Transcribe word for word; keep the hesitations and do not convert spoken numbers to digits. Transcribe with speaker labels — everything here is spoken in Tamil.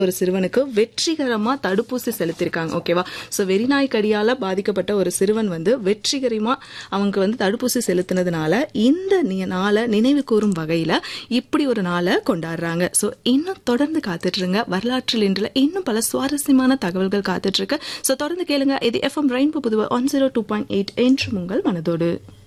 Speaker 1: ஒரு சிறுவனுக்கு வெற்றிகரமா தடுப்பூசி செலுத்திருக்காங்க. ஓகேவா? சோ வெறிநாய் கடியால பாதிக்கப்பட்ட ஒரு சிறுவன் வந்து வெற்றிகரமா அவங்க வந்து தடுப்பூசி செலுத்தினதுனால இந்த நாளை நினைவு கூறும் வகையில இப்படி ஒரு நாளை கொண்டாடுறாங்க. சோ இன்னும் தொடர்ந்து காத்துட்டு இருங்க. வரலாற்றில் இன்றுல இன்னும் பல சுவாரஸ்யமான தகவல்கள் காத்துட்டு இருக்கு. சோ தொடர்ந்து கேளுங்க. இது FM rainbow Puduvai one zero two point eight என்று உங்கள் மனதோடு.